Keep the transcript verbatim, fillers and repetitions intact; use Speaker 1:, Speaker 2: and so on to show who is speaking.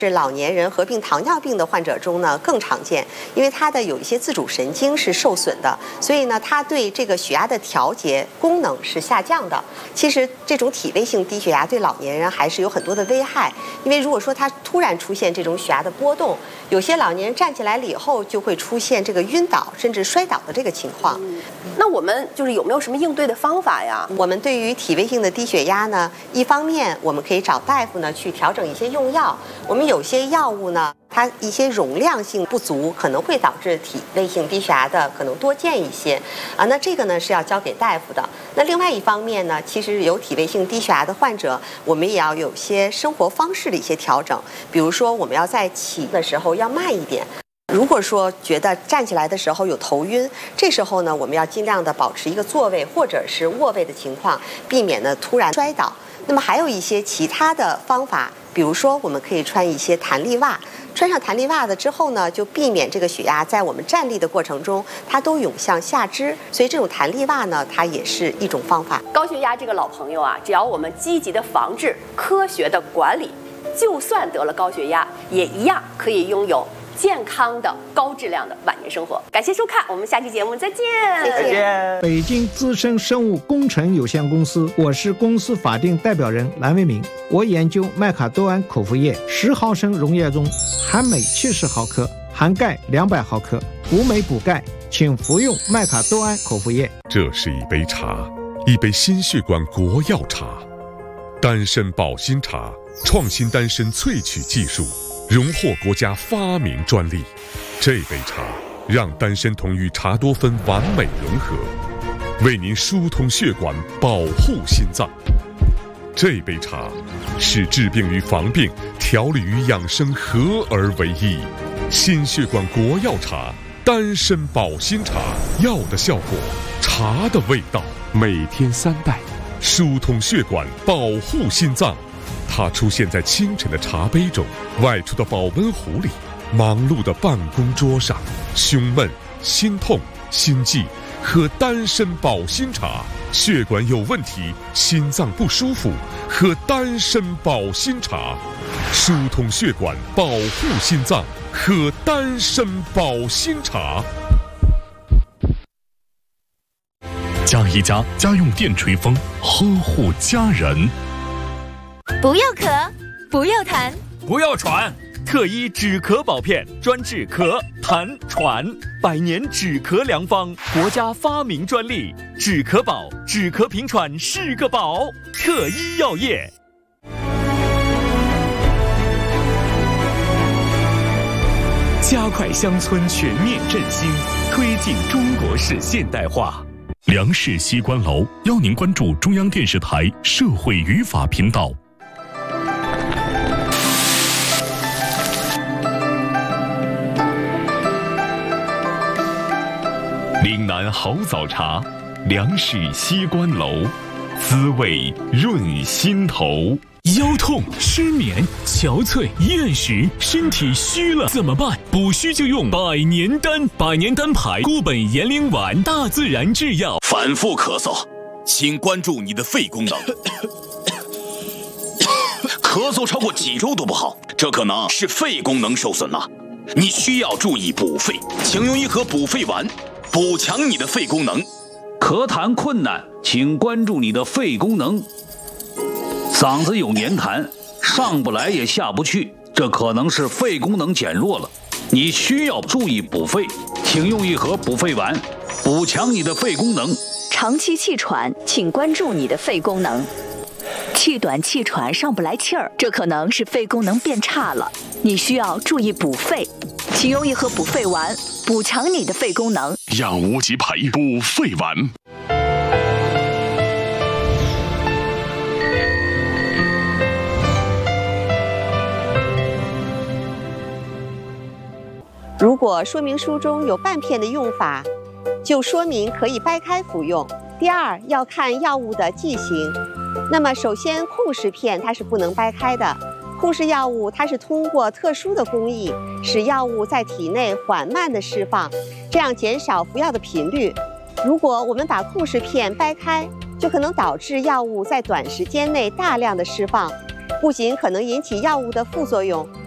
Speaker 1: 是老年人合并糖尿病的患者中呢更常见，因为它的有一些自主神经是受损的，所以呢它对这个血压的调节功能是下降的。其实这种体位性低血压对老年人还是有很多的危害，因为如果说它突然出现这种血压的波动，有些老年人站起来了以后就会出现这个晕倒甚至摔倒的这个情况。
Speaker 2: 嗯、那我们就是有没有什么应对的方法呀？
Speaker 1: 我们对于体位性的低血压呢，一方面我们可以找大夫呢去调整一些用药，我们有些药物呢，它一些容量性不足，可能会导致体位性低血压的可能多见一些啊。那这个呢是要交给大夫的。那另外一方面呢，其实有体位性低血压的患者，我们也要有些生活方式的一些调整，比如说我们要在起的时候要慢一点。如果说觉得站起来的时候有头晕，这时候呢，我们要尽量的保持一个坐位或者是卧位的情况，避免呢突然摔倒。那么还有一些其他的方法，比如说我们可以穿一些弹力袜，穿上弹力袜子之后呢，就避免这个血压在我们站立的过程中它都涌向下肢，所以这种弹力袜呢，它也是一种方法。
Speaker 2: 高血压这个老朋友啊，只要我们积极的防治、科学的管理，就算得了高血压，也一样可以拥有健康的高质量的晚年生活。感谢收看，我们下期节目再见。
Speaker 1: 再见。
Speaker 3: 北京资深生物工程有限公司，我是公司法定代表人蓝为民。我研究麦卡多胺口服液，十毫升溶液中含镁七十毫克，含钙两百毫克，补镁补钙，请服用麦卡多胺口服液。
Speaker 4: 这是一杯茶，一杯心血管国药茶，丹参保心茶，创新丹参萃取技术。荣获国家发明专利，这杯茶让丹参酮与茶多酚完美融合，为您疏通血管，保护心脏。这杯茶是治病与防病、调理与养生合而为一。心血管国药茶，丹参保心茶，药的效果，茶的味道，每天三袋，疏通血管，保护心脏。它出现在清晨的茶杯中，外出的保温壶里，忙碌的办公桌上。胸闷、心痛、心悸，喝丹参保心茶；血管有问题，心脏不舒服，喝丹参保心茶。疏通血管，保护心脏，喝丹参保心茶。
Speaker 5: 加一加家用电吹风，呵护家人。
Speaker 6: 不要咳，不要痰，
Speaker 7: 不要喘，特医止咳宝片专治咳、痰、喘，百年止咳良方，国家发明专利，止咳宝，止咳平喘是个宝。特医药业。加快乡村全面振兴，推进中国式现代化。
Speaker 5: 梁氏西关楼邀您关注中央电视台社会语法频道。岭南好早茶，梁氏西关楼，滋味润心头。
Speaker 8: 腰痛、失眠、憔悴、厌食，身体虚了怎么办？补虚就用百年丹，百年丹牌固本延龄丸，大自然制药。
Speaker 9: 反复咳嗽，请关注你的肺功能。咳嗽超过几周都不好，这可能是肺功能受损了，你需要注意补肺，请用一盒补肺丸，补强你的肺功能。
Speaker 10: 咳痰困难，请关注你的肺功能。嗓子有黏痰，上不来也下不去，这可能是肺功能减弱了，你需要注意补肺，请用一盒补肺丸，补强你的肺功能。
Speaker 11: 长期气喘，请关注你的肺功能。气短气喘上不来气儿，这可能是肺功能变差了，你需要注意补肺，请用一盒补肺丸，补强你的肺功能。
Speaker 5: 养无极牌补肺丸。
Speaker 1: 如果说明书中有半片的用法，就说明可以掰开服用。第二，要看药物的剂型。那么首先，控氏片它是不能掰开的。控氏药物它是通过特殊的工艺，使药物在体内缓慢的释放，这样减少服药的频率。如果我们把控氏片掰开，就可能导致药物在短时间内大量的释放，不仅可能引起药物的副作用，